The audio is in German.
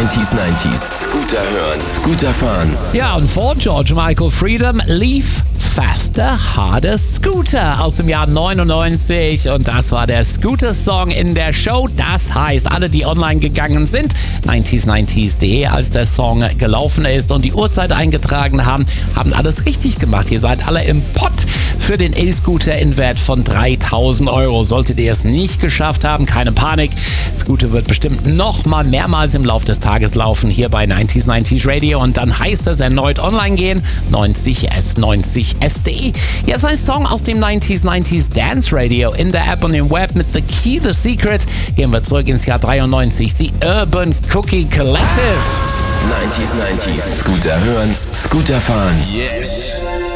90s. Scooter hören, Scooter fahren. Ja, und vor George Michael Freedom lief Faster, Harder, Scooter aus dem Jahr 99 und das war der Scooter-Song in der Show. Das heißt, alle, die online gegangen sind, 90s90s.de, als der Song gelaufen ist und die Uhrzeit eingetragen haben, haben alles richtig gemacht. Ihr seid alle im Pott für den E-Scooter in Wert von 3.000 Euro. Solltet ihr es nicht geschafft haben, keine Panik. Scooter wird bestimmt noch mal mehrmals im Laufe des Tages laufen hier bei 90s90s Radio und dann heißt es erneut online gehen, 90s90s.de. Hier ist ein Song aus dem 90s90s Dance Radio in der App und im Web mit The Key, The Secret. Gehen wir zurück ins Jahr 93, The Urban Cookie Collective. 90s. Scooter hören, Scooter fahren. Yes.